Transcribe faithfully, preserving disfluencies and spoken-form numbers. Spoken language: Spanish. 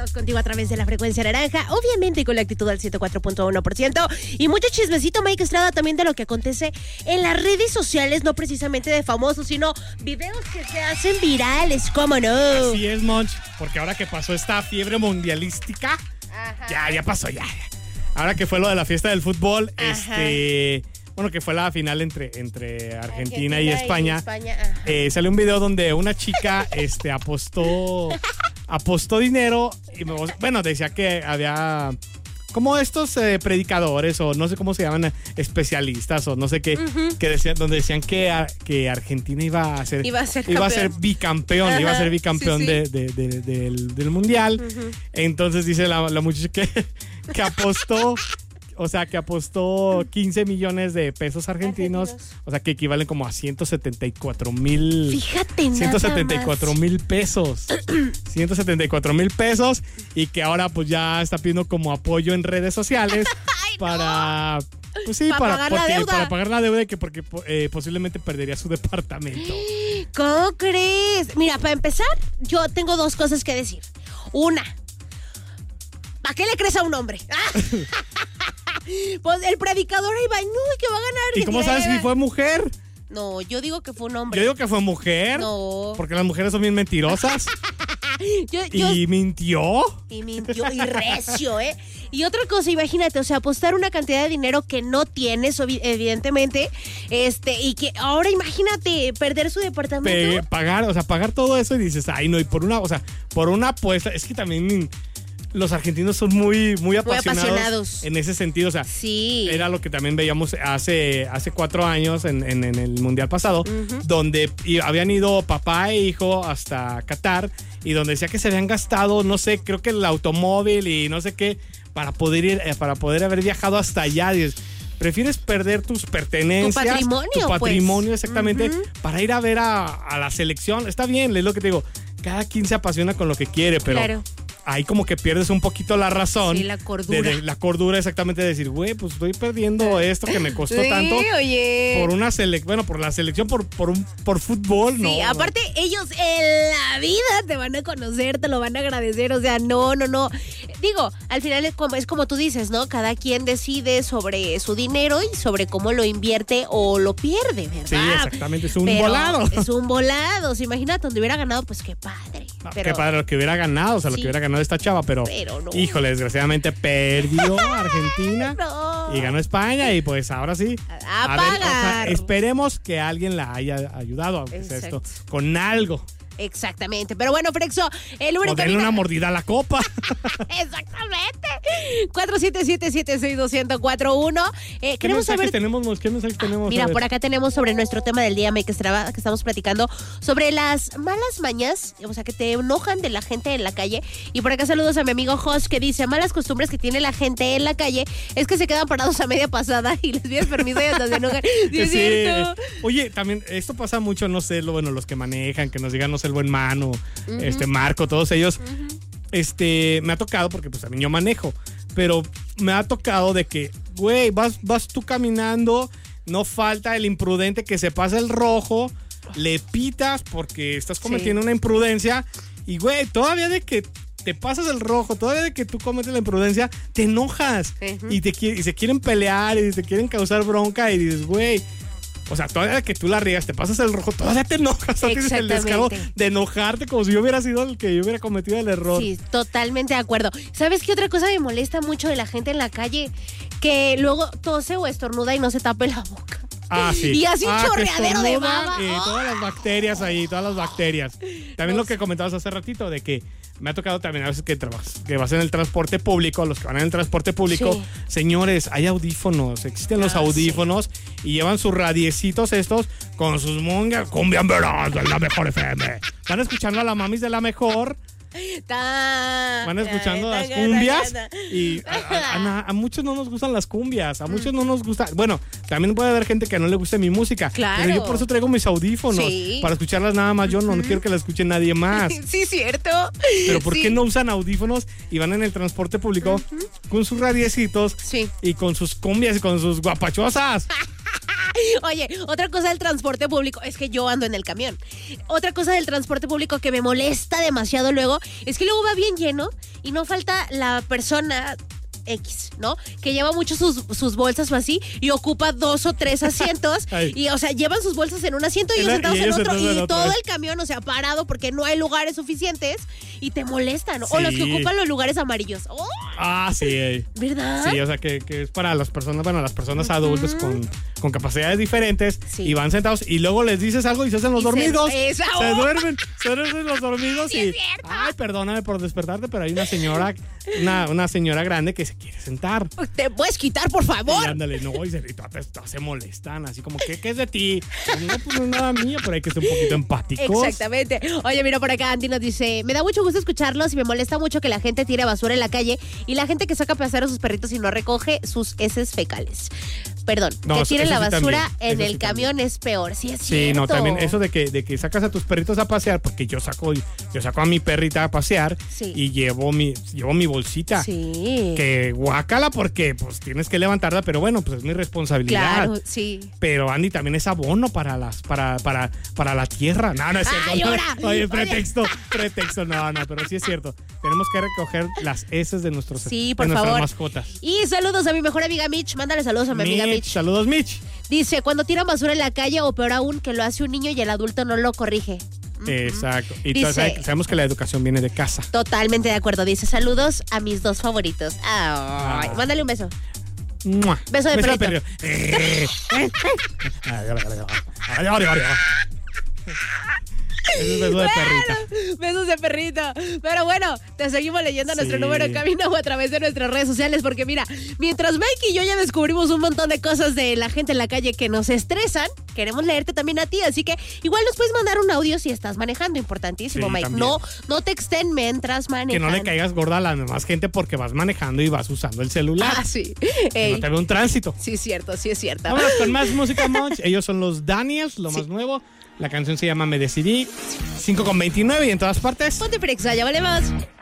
Contigo a través de la frecuencia naranja, obviamente con la actitud al ciento cuatro punto uno por ciento y mucho chismecito, Mike Estrada, también de lo que acontece en las redes sociales, no precisamente de famosos, sino videos que se hacen virales, ¿cómo no? Así es, Monch, porque ahora que pasó esta fiebre mundialística, Ajá. ya, ya pasó, ya. Ahora que fue lo de la fiesta del fútbol, Ajá. este... Bueno, que fue la final entre, entre Argentina, Argentina y España. Y España ajá. eh, salió un video donde una chica este, apostó apostó dinero. Y me, bueno, decía que había como estos eh, predicadores o no sé cómo se llaman, especialistas o no sé qué, uh-huh. que decían, donde decían que, a, que Argentina iba a ser, iba a ser, iba a ser bicampeón, Ajá, iba a ser bicampeón sí, sí. De, de, de, de, del, del mundial. Uh-huh. Entonces dice la, la muchacha que, que apostó. O sea, que apostó quince millones de pesos argentinos, argentinos. O sea, que equivalen como a ciento setenta y cuatro mil. Fíjate, nada ciento setenta y cuatro mil pesos. ciento setenta y cuatro mil pesos. Y que ahora pues ya está pidiendo como apoyo en redes sociales. Ay, para... No. Pues sí, para, para, pagar porque, la deuda. para pagar la deuda y que porque eh, posiblemente perdería su departamento. ¿Cómo crees? Mira, para empezar, yo tengo dos cosas que decir. Una, ¿para qué le crees a un hombre? Pues el predicador ahí va, no, que va a ganar. ¿Y cómo sabes si fue mujer? No, yo digo que fue un hombre. Yo digo que fue mujer. No. Porque las mujeres son bien mentirosas. yo, yo, ¿Y mintió? Y mintió, y recio, ¿eh? Y otra cosa, imagínate, o sea, apostar una cantidad de dinero que no tienes, evidentemente, este, y que ahora imagínate perder su departamento. Pe- pagar, o sea, pagar todo eso y dices, ay, no, y por una, o sea, por una apuesta, es que también... Los argentinos son muy, muy apasionados, muy apasionados en ese sentido. O sea, sí. Era lo que también veíamos hace, hace cuatro años en, en, en el Mundial pasado, uh-huh. donde habían ido papá e hijo hasta Qatar y donde decía que se habían gastado, no sé, creo que el automóvil y no sé qué, para poder ir, para poder haber viajado hasta allá. Dices, prefieres perder tus pertenencias, tu patrimonio, tu patrimonio pues. exactamente, uh-huh. para ir a ver a, a la selección. Está bien, es lo que te digo. Cada quien se apasiona con lo que quiere, pero... Claro. Ahí como que pierdes un poquito la razón. Sí, la cordura. De, de, la cordura exactamente de decir, güey, pues estoy perdiendo esto que me costó sí, tanto. Oye. Por una selección, bueno, por la selección, por, por, un, por fútbol, sí, no. Sí, aparte ellos en la vida te van a conocer, te lo van a agradecer, o sea, no, no, no. Digo, al final es como, es como tú dices, ¿no? Cada quien decide sobre su dinero y sobre cómo lo invierte o lo pierde, ¿verdad? Sí, exactamente, es un Pero volado. Es un volado, o sea, imagínate, donde hubiera ganado, pues qué padre. No, pero, qué padre lo que hubiera ganado, o sea, sí. lo que hubiera ganado esta chava, pero, pero no. híjole, desgraciadamente perdió Argentina no. y ganó España y pues ahora sí. A, a, a pagar. Ver, o sea, esperemos que alguien la haya ayudado, aunque sea esto, con algo. Exactamente, pero bueno, Frexo, el número o denle una mordida a la copa. Exactamente. cuatro siete siete, siete seis dos cero cuatro uno. Eh, ¿Qué mensajes saber... tenemos? ¿Qué mensajes tenemos? Mira, por acá tenemos sobre nuestro tema del día, Mike Estrada, que estamos platicando sobre las malas mañas, o sea, que te enojan de la gente en la calle. Y por acá saludos a mi amigo Jos, que dice, malas costumbres que tiene la gente en la calle es que se quedan parados a media pasada y les pides permiso y hasta se enojan. Sí, es sí. cierto. Oye, también esto pasa mucho, no sé, lo, bueno, los que manejan, que nos digan, no sé, el buen Mano, uh-huh. este Marco, todos ellos. Uh-huh. Este, me ha tocado, porque pues también yo manejo, pero me ha tocado de que, güey, vas, vas tú caminando, no falta el imprudente que se pasa el rojo, le pitas porque estás cometiendo sí. una imprudencia y, güey, todavía de que te pasas el rojo, todavía de que tú cometes la imprudencia, te enojas uh-huh. y, te, y se quieren pelear y te quieren causar bronca y dices, güey, o sea, todavía que tú la riegas, te pasas el rojo, todavía te enojas. Tienes el descaro de enojarte como si yo hubiera sido el que yo hubiera cometido el error. Sí, totalmente de acuerdo. ¿Sabes qué otra cosa me molesta mucho de la gente en la calle? Que luego tose o estornuda y no se tape la boca. Ah, sí. Y así un ah, chorreadero de baba. Y oh. todas las bacterias ahí, todas las bacterias. También no. lo que comentabas hace ratito, de que me ha tocado también a veces que, trabajas, que vas en el transporte público, los que van en el transporte público, sí. señores, hay audífonos, existen los ah, audífonos sí. y llevan sus radiecitos estos con sus mungas, cumbia en verano, de la mejor F M. Van escuchando a la mamis de la mejor. Ta, Van escuchando ta, ta, las cumbias ta, ta, ta. y a, a, a, a muchos no nos gustan las cumbias, a muchos no nos gusta, bueno, también puede haber gente que no le guste mi música, claro. pero yo por eso traigo mis audífonos, sí. para escucharlas nada más yo, no, no quiero que la escuche nadie más. Sí, cierto. Pero ¿por sí. qué no usan audífonos y van en el transporte público uh-huh. con sus radiecitos sí. y con sus cumbias y con sus guapachosas? Oye, otra cosa del transporte público es que yo ando en el camión. Otra cosa del transporte público que me molesta demasiado luego es que luego va bien lleno y no falta la persona X, ¿no? Que lleva mucho sus, sus bolsas o así y ocupa dos o tres asientos y, o sea, llevan sus bolsas en un asiento y ellos sentados en otro y en todo el camión, o sea, parado porque no hay lugares suficientes y te molestan, ¿no? Sí. O los que ocupan los lugares amarillos. ¡Oh! Ah, sí. ¿Verdad? Sí, o sea, que, que es para las personas, bueno, las personas uh-huh. adultas con, con capacidades diferentes sí. y van sentados y luego les dices algo y se hacen los y dormidos. Se, esa, oh. se duermen, se duermen los dormidos sí, y... Es cierto. Ay, perdóname por despertarte, pero hay una señora, una, una señora grande que se quiere sentar. ¿Te puedes quitar, por favor? Y ándale, no, y se, y todas, todas se molestan, así como, ¿qué, qué es de ti? No, pues no es nada mío, pero hay que ser un poquito empáticos. Exactamente. Oye, mira, por acá Andy nos dice, me da mucho gusto escucharlos y me molesta mucho que la gente tire basura en la calle y la gente que saca a pasear a sus perritos y no recoge sus heces fecales. Perdón, no, que tiren la basura sí también, en el camión también. Es peor, sí es sí, cierto. Sí, no, también eso de que, de que sacas a tus perritos a pasear, porque yo saco, yo saco a mi perrita a pasear sí. y llevo mi, llevo mi bolsita. Sí. Que guácala porque pues tienes que levantarla, pero bueno, pues es mi responsabilidad. Claro, sí. Pero Andy también es abono para las, para, para, para la tierra. No, no es cierto. Ay, no, oye, pretexto, pretexto, no, no, pero sí es cierto. Tenemos que recoger las heces de nuestros sí, por de favor. nuestras mascotas. Y saludos a mi mejor amiga Mitch. Mándale saludos a mi Mitch, amiga Mitch. Saludos, Mitch. Dice, cuando tiran basura en la calle o peor aún, que lo hace un niño y el adulto no lo corrige. Exacto. Y Dice, sabes, sabemos que la educación viene de casa. Totalmente de acuerdo. Dice, saludos a mis dos favoritos. Ay, ah. Mándale un beso. ¡Mua! Beso de beso perrito. De Es un beso de perrita. Bueno, besos de perrita. Pero bueno, te seguimos leyendo sí. nuestro número en cabina o a través de nuestras redes sociales. Porque mira, mientras Mike y yo ya descubrimos un montón de cosas de la gente en la calle que nos estresan, queremos leerte también a ti. Así que igual nos puedes mandar un audio si estás manejando. Importantísimo, sí, Mike. También. No, no texten mientras manejas. Que no le caigas gorda a la demás gente porque vas manejando y vas usando el celular. Ah, sí. Que no te ve un tránsito. Sí, es cierto, sí es cierto. Vámonos con más música, Monch. Ellos son los Daniels, lo sí. más nuevo. La canción se llama Me Decidí, cinco con veintinueve y en todas partes. Ponte Prexa, ya volvemos.